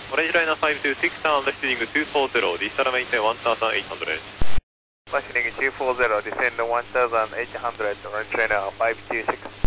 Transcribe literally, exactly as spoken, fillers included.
Orange Liner five two six, turn left heading two four zero, descend maintain one thousand eight hundred. Left heading two four zero, descend one thousand eight hundred, Orange Liner five two six.